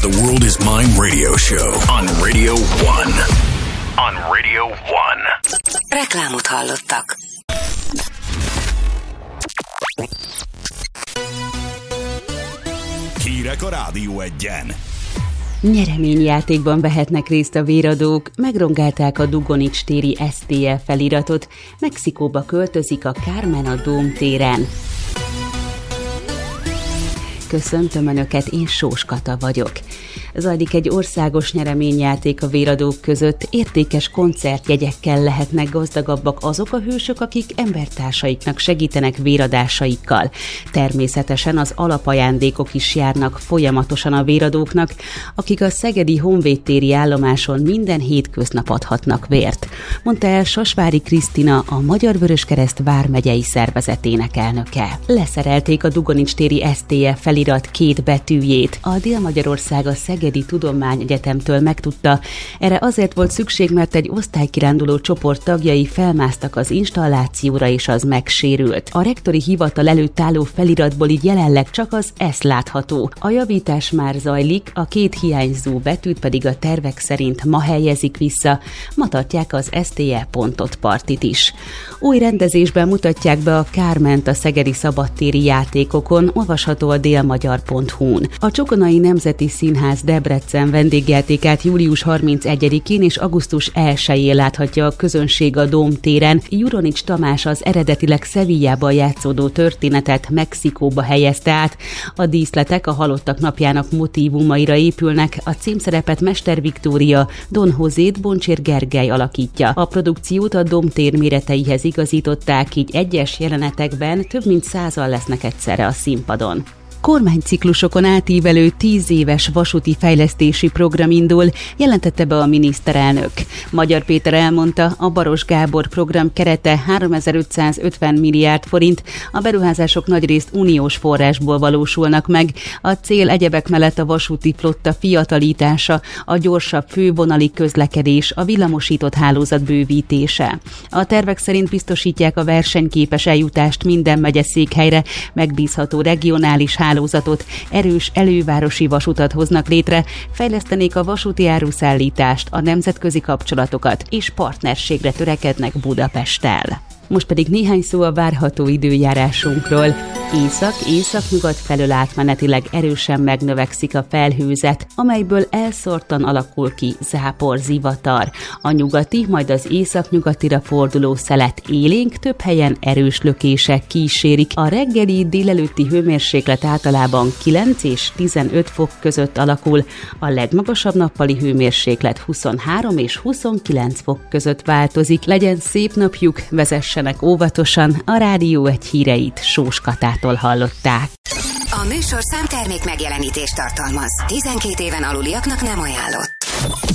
The World Is Mine radio show on Radio 1. On Radio 1. Reklámot hallottak. Hírek a Rádió 1-en. Nyereményjátékban vehetnek részt a véradók, megrongálták a Dugonics téri STL feliratot, Mexikóba költözik a Carmen a Dóm téren. Köszöntöm Önöket, én Sós Kata vagyok. Zajlik egy országos nyereményjáték a véradók között, értékes koncertjegyekkel lehetnek gazdagabbak azok a hősök, akik embertársaiknak segítenek véradásaikkal. Természetesen az alapajándékok is járnak folyamatosan a véradóknak, akik a szegedi Honvéd téri állomáson minden hétköznap adhatnak vért, mondta el Sasvári Krisztina, a Magyar Vöröskereszt vármegyei szervezetének elnöke. Leszerelték a Dugonics téri STL felirat két betűjét. A Dél-Magyarország a Szegedi Tudományegyetemtől megtudta. Erre azért volt szükség, mert egy osztálykiránduló csoport tagjai felmásztak az installációra, és az megsérült. A rektori hivatal előtt álló feliratból így jelenleg csak az S látható. A javítás már zajlik, a két hiányzó betűt pedig a tervek szerint ma helyezik vissza, ma tartják az STL pontot partit is. Új rendezésben mutatják be a Carment a szegedi szabadtéri játékokon, olvasható a délmagyar.hu-n. A Csokonai Nemzeti Színház Debrecen vendégjátékát július 31-én és augusztus 1-én láthatja a közönség a Dóm téren. Juronics Tamás az eredetileg Sevillában játszódó történetet Mexikóba helyezte át. A díszletek a halottak napjának motívumaira épülnek, a címszerepet Mester Viktória, Don Josét Boncsér Gergely alakítja. A produkciót a Dóm tér méreteihez igazították, így egyes jelenetekben több mint 100-an lesznek egyszerre a színpadon. Kormányciklusokon átívelő 10 éves vasúti fejlesztési program indul, jelentette be a miniszterelnök. Magyar Péter elmondta, a Baros Gábor program kerete 3550 milliárd forint, a beruházások nagyrészt uniós forrásból valósulnak meg. A cél egyebek mellett a vasúti flotta fiatalítása, a gyorsabb fővonali közlekedés, a villamosított hálózat bővítése. A tervek szerint biztosítják a versenyképes eljutást minden megyeszékhelyre, megbízható regionális hálózatot, erős elővárosi vasutat hoznak létre, fejlesztenék a vasúti áruszállítást, a nemzetközi kapcsolatokat és partnerségre törekednek Budapesttel. Most pedig néhány szó a várható időjárásunkról. Észak-északnyugat felől átmenetileg erősen megnövekszik a felhőzet, amelyből elszórtan alakul ki zápor, zivatar. A nyugati, majd az északnyugatira forduló szelet élénk, több helyen erős lökések kísérik. A reggeli délelőtti hőmérséklet általában 9 és 15 fok között alakul, a legmagasabb nappali hőmérséklet 23 és 29 fok között változik. Legyen szép napjuk, vezessenek óvatosan, a Rádió 1 híreit Sós Katától hallották. A műsorszám termék megjelenítést tartalmaz. 12 éven aluliaknak nem ajánlott.